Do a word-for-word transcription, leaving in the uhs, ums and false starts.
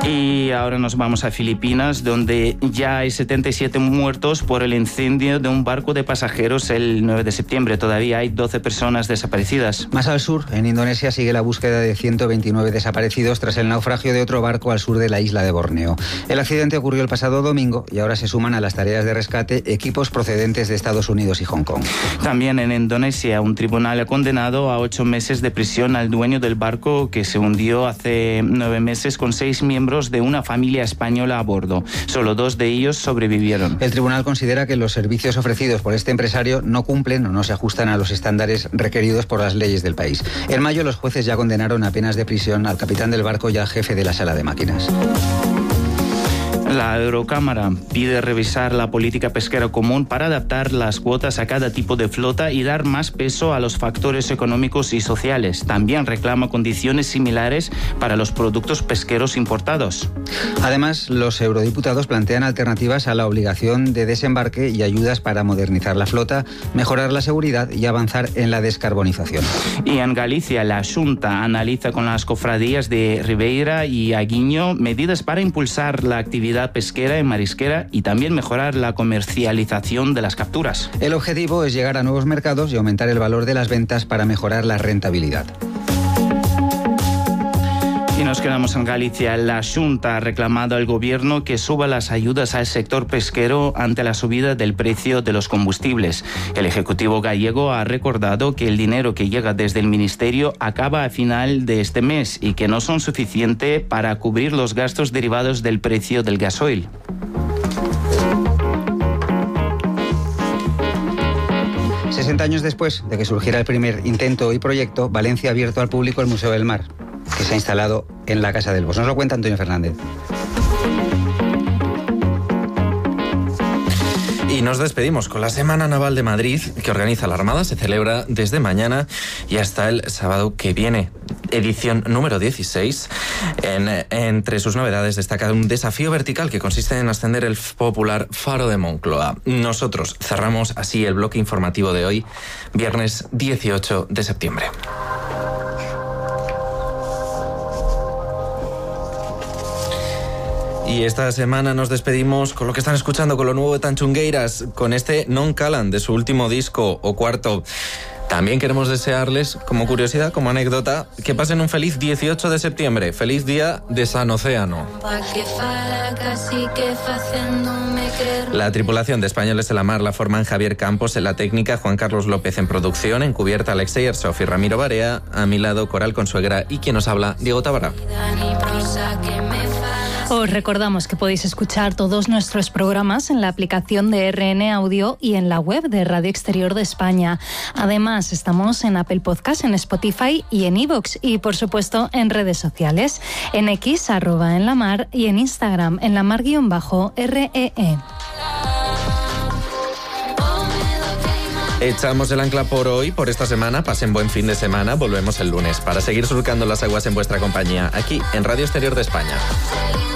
Y ahora nos vamos a Filipinas, donde ya hay setenta y siete muertos por el incendio de un barco de pasajeros el nueve de septiembre. Todavía hay doce personas desaparecidas. Más al sur, en Indonesia, sigue la búsqueda de ciento veintinueve desaparecidos tras el naufragio de otro barco al sur de la isla de Borneo. El accidente ocurrió el pasado domingo y ahora se suman a las tareas de rescate equipos procedentes de Estados Unidos y Hong Kong. También en Indonesia, un tribunal ha condenado a ocho meses de prisión al dueño del barco que se hundió hace nueve meses con seis miembros de una familia española a bordo. Solo dos de ellos sobrevivieron. El tribunal considera que los servicios ofrecidos por este empresario no cumplen o no se ajustan a los estándares requeridos por las leyes del país. En mayo, los jueces ya condenaron a penas de prisión al capitán del barco y al jefe de la sala de máquinas. La Eurocámara pide revisar la política pesquera común para adaptar las cuotas a cada tipo de flota y dar más peso a los factores económicos y sociales. También reclama condiciones similares para los productos pesqueros importados. Además, los eurodiputados plantean alternativas a la obligación de desembarque y ayudas para modernizar la flota, mejorar la seguridad y avanzar en la descarbonización. Y en Galicia, la Xunta analiza con las cofradías de Ribeira y Aguiño medidas para impulsar la actividad pesquera y marisquera y también mejorar la comercialización de las capturas. El objetivo es llegar a nuevos mercados y aumentar el valor de las ventas para mejorar la rentabilidad. Y nos quedamos en Galicia. La Xunta ha reclamado al gobierno que suba las ayudas al sector pesquero ante la subida del precio de los combustibles. El Ejecutivo gallego ha recordado que el dinero que llega desde el Ministerio acaba a final de este mes y que no son suficientes para cubrir los gastos derivados del precio del gasoil. sesenta años después de que surgiera el primer intento y proyecto, Valencia ha abierto al público el Museo del Mar, que se ha instalado en la Casa del Bosque. Nos lo cuenta Antonio Fernández. Y nos despedimos con la Semana Naval de Madrid, que organiza la Armada. Se celebra desde mañana y hasta el sábado que viene. Edición número dieciséis. En, entre sus novedades destaca un desafío vertical que consiste en ascender el popular Faro de Moncloa. Nosotros cerramos así el bloque informativo de hoy, viernes dieciocho de septiembre. Y esta semana nos despedimos con lo que están escuchando, con lo nuevo de Tanchungueiras, con este Non Calan de su último disco, o cuarto. También queremos desearles, como curiosidad, como anécdota, que pasen un feliz dieciocho de septiembre. Feliz día de San Océano. La tripulación de Españoles de la Mar la forman Javier Campos en la técnica, Juan Carlos López en producción, en cubierta Alexei Ersov y Ramiro Barea, a mi lado Coral Consuegra y quien nos habla, Diego Tábara. Os recordamos que podéis escuchar todos nuestros programas en la aplicación de R N Audio y en la web de Radio Exterior de España. Además, estamos en Apple Podcast, en Spotify y en iVoox y, por supuesto, en redes sociales, en X, arroba en la mar, y en Instagram, en la mar-R E E. Echamos el ancla por hoy, por esta semana. Pasen buen fin de semana. Volvemos el lunes para seguir surcando las aguas en vuestra compañía, aquí en Radio Exterior de España.